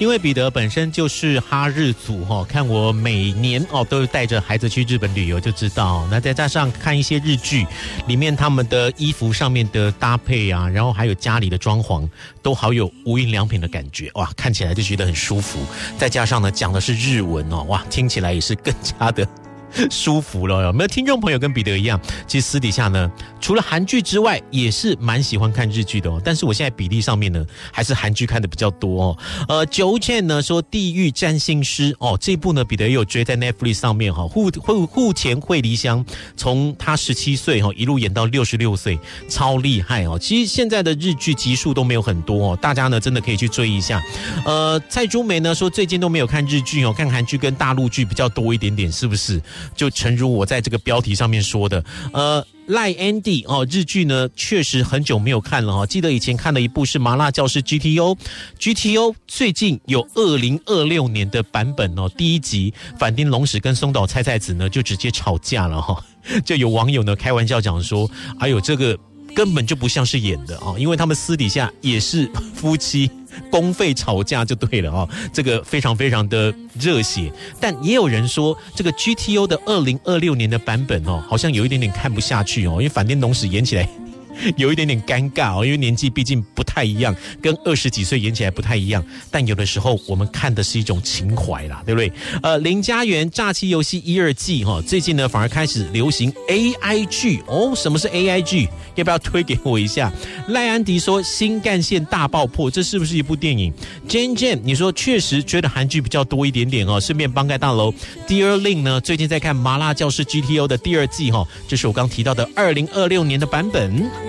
因为彼得本身就是哈日族看我每年都是带着孩子去日本旅游就知道，那再加上看一些日剧里面他们的衣服上面的搭配啊，然后还有家里的装潢都好有无印良品的感觉，哇，看起来就觉得很舒服，再加上呢讲的是日文哇，听起来也是更加的舒服了。有没有听众朋友跟彼得一样，其实私底下呢除了韩剧之外也是蛮喜欢看日剧的但是我现在比例上面呢还是韩剧看的比较多九千呢说地狱占星师这一部呢彼得也有追在 Netflix 上面户前惠梨香从他17岁一路演到66岁，超厉害其实现在的日剧集数都没有很多大家呢真的可以去追一下。蔡珠梅呢说最近都没有看日剧看韩剧跟大陆剧比较多一点点，是不是？就诚如我在这个标题上面说的赖 Andy 日剧呢确实很久没有看了记得以前看了一部是麻辣教师 GTO 最近有2026年的版本第一集反町隆史跟松岛菜菜子呢就直接吵架了就有网友呢开玩笑讲说，哎呦这个根本就不像是演的因为他们私底下也是夫妻公费吵架就对了这个非常非常的热血。但也有人说这个 GTO 的2026年的版本好像有一点点看不下去因为反町隆史演起来有一点点尴尬因为年纪毕竟不太一样，跟20几岁演起来不太一样，但有的时候我们看的是一种情怀啦，对不对？林家园诈欺游戏1、2季最近呢反而开始流行 AI 剧什么是 AI 剧？要不要推给我一下？赖安迪说新干线大爆破，这是不是一部电影？ Jane 你说确实觉得韩剧比较多一点点顺便帮盖大楼 Dear Lin 呢最近在看麻辣教师 GTO 的第2季这是我刚提到的2026年的版本。